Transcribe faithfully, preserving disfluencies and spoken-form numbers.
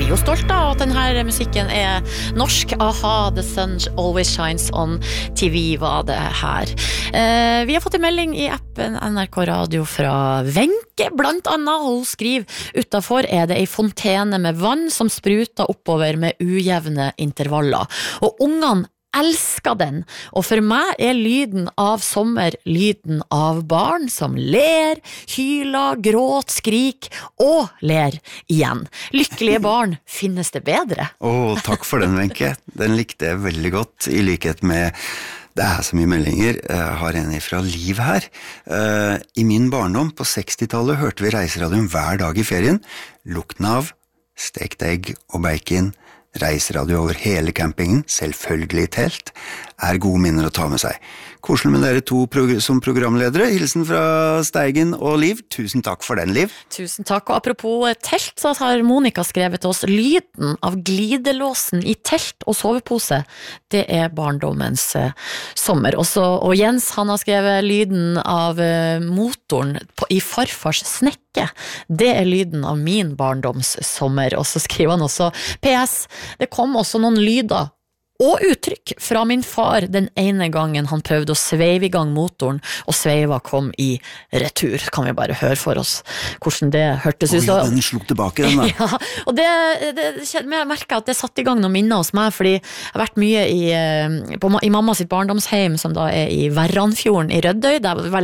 jo stolt av at denne musikken er norsk. Aha, The Sun Always Shines On T V var det her. Eh, vi har fått en melding i appen N R K Radio fra Wenche, blant annet. Hun skriver, utenfor er det en fontene med vann som spruter oppover med ujevne intervaller. Og ungene elsker den, og for meg er lyden av sommer lyden av barn som ler, hyler, gråt, skrik og ler igjen. Lykkelige barn, finnes det bedre? Åh, takk for den, Wenche. Den likte jeg veldig godt, i likhet med det er så mye meldinger. Jeg har en fra Liv her. I min barndom på sekstitallet hørte vi reiseradioen hver dag i ferien. Lukten av stekt egg og bacon, reiseradio over hele campingen, selvfølgelig i telt, er gode minner å ta med seg. Koselig med dere to prog- som programledere. Hilsen fra Steigen og Liv. Tusen takk for den, Liv. Tusen takk, og apropos telt, så har Monika skrevet til oss, lyden av glidelåsen i telt og sovepose, det er barndommens uh, sommer. Også, og Jens, han har skrevet lyden av uh, motoren på, i farfars snekke. Det er lyden av min barndoms sommer. Og så skriver han også, P S, det kom også noen lyder og uttrykk fra min far den ene gangen han prøvde å sveive i gang motoren, og sveiva kom i retur. Kan vi bare høre for oss hvordan det hørtes ut. Oi, den slog tilbake den da. Ja, og det, det, jeg merket at det satt i gang noen minner hos meg, fordi jeg har vært mye i, på, i mamma sitt barndomsheim, som da er i Verranfjorden i Røddøy, der var det veldig